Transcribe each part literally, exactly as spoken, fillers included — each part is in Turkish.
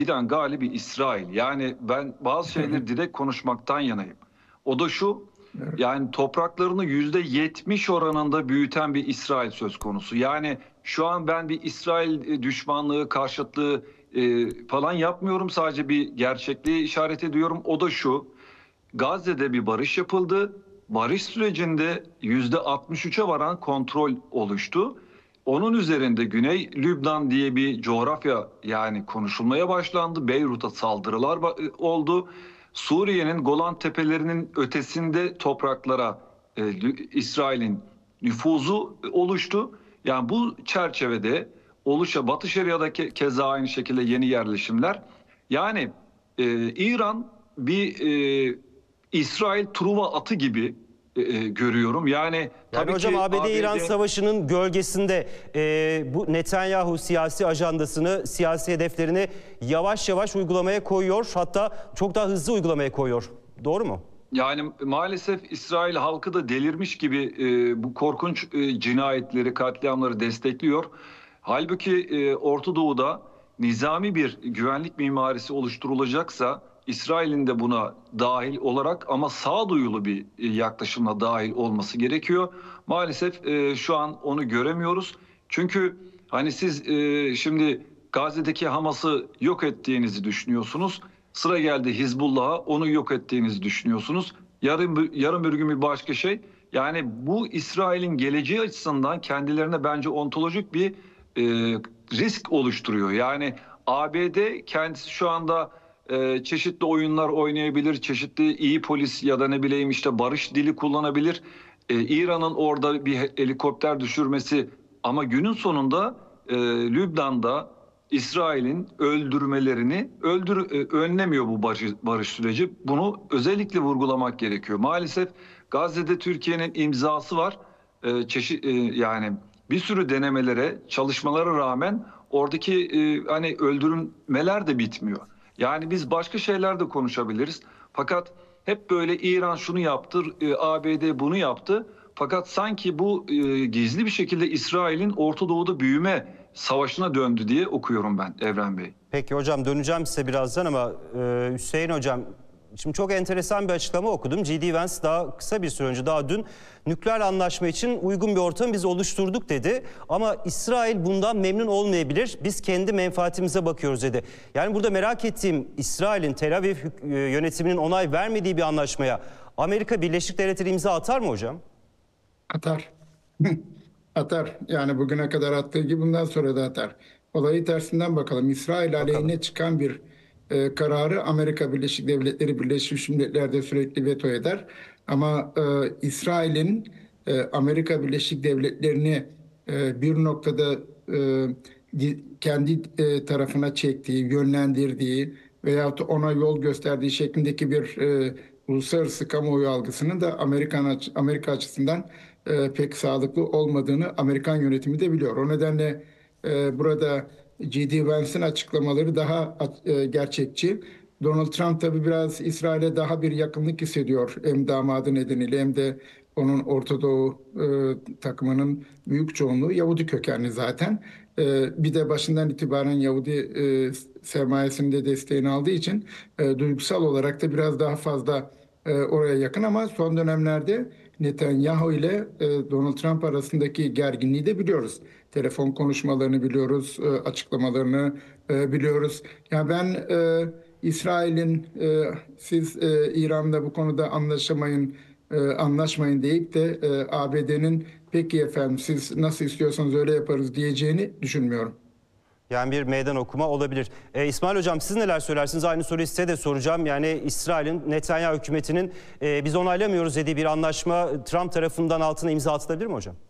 İran galibi İsrail. Yani ben bazı şeyleri direkt konuşmaktan yanayım. O da şu, Evet. yani topraklarını yüzde yetmiş oranında büyüten bir İsrail söz konusu. Yani şu an ben bir İsrail e, düşmanlığı, karşıtlığı e, falan yapmıyorum. Sadece bir gerçekliği işaret ediyorum. O da şu, Gazze'de bir barış yapıldı. Barış sürecinde yüzde altmış üçe varan kontrol oluştu. Onun üzerinde Güney Lübnan diye bir coğrafya yani konuşulmaya başlandı. Beyrut'a saldırılar oldu. Suriye'nin Golan Tepelerinin ötesinde topraklara e, İsrail'in nüfuzu oluştu. Yani bu çerçevede oluşa Batı Şeria'da ke keza aynı şekilde yeni yerleşimler. Yani e, İran bir e, İsrail Truva atı gibi e, e, görüyorum. Yani Yani tabii hocam ki A B D-İran A B D savaşının gölgesinde e, bu Netanyahu siyasi ajandasını, siyasi hedeflerini yavaş yavaş uygulamaya koyuyor. Hatta çok daha hızlı uygulamaya koyuyor. Doğru mu? yani maalesef İsrail halkı da delirmiş gibi e, bu korkunç e, cinayetleri, katliamları destekliyor. Halbuki e, Orta Doğu'da nizami bir güvenlik mimarisi oluşturulacaksa İsrail'in de buna dahil olarak ama sağduyulu bir e, yaklaşımla dahil olması gerekiyor. Maalesef e, şu an onu göremiyoruz. Çünkü hani siz e, şimdi Gazze'deki Hamas'ı yok ettiğinizi düşünüyorsunuz. Sıra geldi Hizbullah'a, onu yok ettiğinizi düşünüyorsunuz. Yarın, yarın bir gün bir başka şey. Yani bu İsrail'in geleceği açısından kendilerine bence ontolojik bir e, risk oluşturuyor. Yani A B D kendisi şu anda e, çeşitli oyunlar oynayabilir, çeşitli iyi polis ya da ne bileyim işte barış dili kullanabilir. E, İran'ın orada bir helikopter düşürmesi ama günün sonunda e, Lübnan'da İsrail'in öldürmelerini öldür e, önlemiyor bu barış, barış süreci. Bunu özellikle vurgulamak gerekiyor. Maalesef Gazze'de Türkiye'nin imzası var. E, çeşit e, yani bir sürü denemelere, çalışmalara rağmen oradaki e, hani öldürülmeler de bitmiyor. Yani biz başka şeyler de konuşabiliriz. Fakat hep böyle İran şunu yaptı, e, A B D bunu yaptı. Fakat sanki bu e, gizli bir şekilde İsrail'in Orta Doğu'da büyüme savaşına döndü diye okuyorum ben Evren Bey. Peki hocam döneceğim size birazdan ama e, Hüseyin hocam şimdi çok enteresan bir açıklama okudum. J D Vance daha kısa bir süre önce daha dün nükleer anlaşma için uygun bir ortamı biz oluşturduk dedi. Ama İsrail bundan memnun olmayabilir. Biz kendi menfaatimize bakıyoruz dedi. Yani burada merak ettiğim İsrail'in Tel Aviv yönetiminin onay vermediği bir anlaşmaya Amerika Birleşik Devletleri imza atar mı hocam? Atar. Atar. Yani bugüne kadar attığı gibi bundan sonra da atar. Olayı tersinden bakalım. İsrail Bakalım. aleyhine çıkan bir e, kararı Amerika Birleşik Devletleri Birleşmiş Milletler'de sürekli veto eder. Ama e, İsrail'in e, Amerika Birleşik Devletleri'ni e, bir noktada e, kendi e, tarafına çektiği, yönlendirdiği veyahut ona yol gösterdiği şeklindeki bir e, uluslararası kamuoyu algısının da Amerikan Amerika açısından e, pek sağlıklı olmadığını Amerikan yönetimi de biliyor. O nedenle e, burada J D Vance'in açıklamaları daha e, gerçekçi. Donald Trump tabii biraz İsrail'e daha bir yakınlık hissediyor hem damadı nedeniyle hem de onun Orta Doğu e, takımının büyük çoğunluğu Yahudi kökenli zaten. E, bir de başından itibaren Yahudi e, sermayesinin de desteğini aldığı için e, duygusal olarak da biraz daha fazla e, oraya yakın ama son dönemlerde Netanyahu ile e, Donald Trump arasındaki gerginliği de biliyoruz. Telefon konuşmalarını biliyoruz, e, açıklamalarını e, biliyoruz. Yani ben e, İsrail'in e, siz e, İran'da bu konuda anlaşamayın, e, anlaşmayın deyip de e, A B D'nin peki efendim siz nasıl istiyorsanız öyle yaparız diyeceğini düşünmüyorum. Yani bir meydan okuma olabilir. E, İsmail Hocam siz neler söylersiniz? Aynı soruyu size de soracağım. Yani İsrail'in, Netanyahu hükümetinin e, biz onaylamıyoruz dediği bir anlaşma Trump tarafından altına imza atılabilir mi hocam?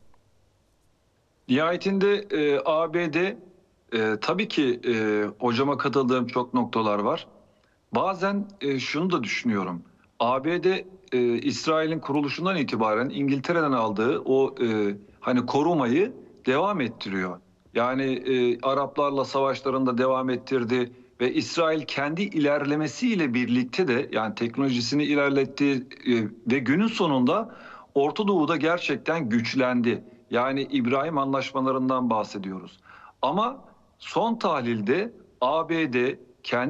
Nihayetinde e, A B D e, tabii ki e, hocama katıldığım çok noktalar var. Bazen e, şunu da düşünüyorum. A B D e, İsrail'in kuruluşundan itibaren İngiltere'den aldığı o e, hani korumayı devam ettiriyor. Yani e, Araplarla savaşlarında devam ettirdi ve İsrail kendi ilerlemesiyle birlikte de yani teknolojisini ilerletti e, ve günün sonunda Orta Doğu'da gerçekten güçlendi. Yani İbrahim anlaşmalarından bahsediyoruz. Ama son tahlilde A B D kendi